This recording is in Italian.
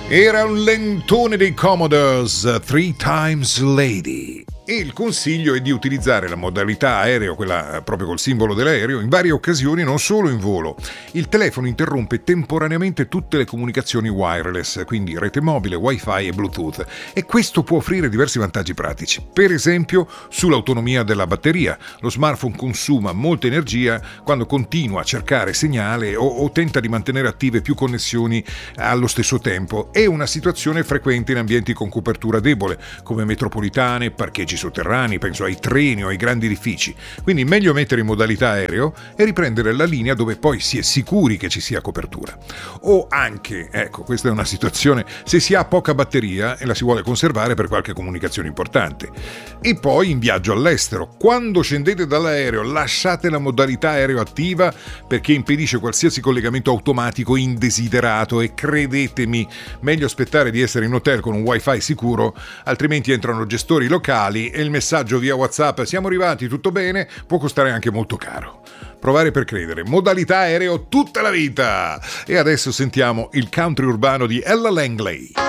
Era un lentone dei Commodores, Three Times Lady. E il consiglio è di utilizzare la modalità aereo, quella proprio col simbolo dell'aereo, in varie occasioni, non solo in volo. Il telefono interrompe temporaneamente tutte le comunicazioni wireless, quindi rete mobile, wifi e bluetooth, e questo può offrire diversi vantaggi pratici. Per esempio sull'autonomia della batteria. Lo smartphone consuma molta energia quando continua a cercare segnale o tenta di mantenere attive più connessioni allo stesso tempo. È una situazione frequente in ambienti con copertura debole, come metropolitane, parcheggi sotterranei, penso ai treni o ai grandi edifici. Quindi meglio mettere in modalità aereo e riprendere la linea dove poi si è sicuri che ci sia copertura. O anche, ecco, questa è una situazione, se si ha poca batteria e la si vuole conservare per qualche comunicazione importante. E poi in viaggio all'estero, quando scendete dall'aereo lasciate la modalità aereo attiva perché impedisce qualsiasi collegamento automatico indesiderato, e credetemi, meglio aspettare di essere in hotel con un wifi sicuro, altrimenti entrano gestori locali e il messaggio via WhatsApp "siamo arrivati, tutto bene?" può costare anche molto caro. Provare per credere, modalità aereo tutta la vita! E adesso sentiamo il country urbano di Ella Langley.